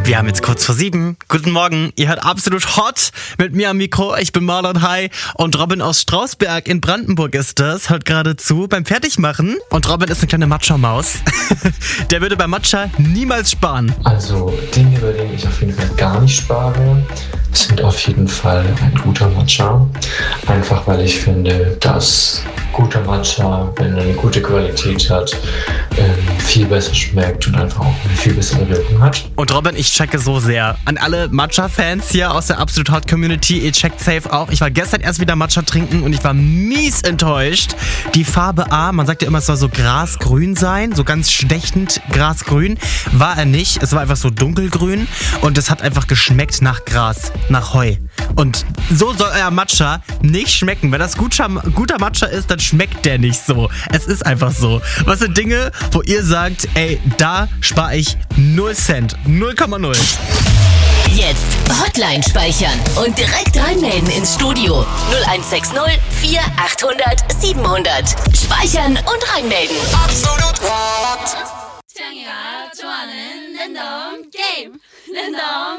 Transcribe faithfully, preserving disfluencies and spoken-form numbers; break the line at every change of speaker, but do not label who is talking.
Wir haben jetzt kurz vor sieben. Guten Morgen, ihr hört Absolut Hot mit mir am Mikro. Ich bin Marlon Hai und Robin aus Strausberg in Brandenburg ist das. Hört gerade zu beim Fertigmachen. Und Robin ist eine kleine Matcha-Maus. Der würde bei Matcha niemals sparen.
Also Dinge, bei denen ich auf jeden Fall gar nicht spare, sind auf jeden Fall ein guter Matcha. Einfach weil ich finde, dass guter Matcha, wenn er eine gute Qualität hat, viel besser schmeckt und einfach auch eine viel bessere Wirkung hat.
Und Robin, ich checke so sehr. An alle Matcha-Fans hier aus der Absolut Hot Community, ihr checkt safe auch. Ich war gestern erst wieder Matcha trinken und ich war mies enttäuscht. Die Farbe A, man sagt ja immer, es soll so grasgrün sein, so ganz stechend grasgrün. War er nicht, es war einfach so dunkelgrün und es hat einfach geschmeckt nach Gras, nach Heu. Und so soll euer Matcha nicht schmecken. Wenn das guter, guter Matcha ist, dann schmeckt der nicht so. Es ist einfach so. Was sind Dinge, wo ihr sagt, ey, da spare ich null Cent. null Komma null.
Jetzt Hotline speichern und direkt reinmelden ins Studio. null eins sechs null vier achthundert siebenhundert. Speichern und reinmelden.
Absolut Hot. 장이가 좋아하는 랜덤 게임. 랜덤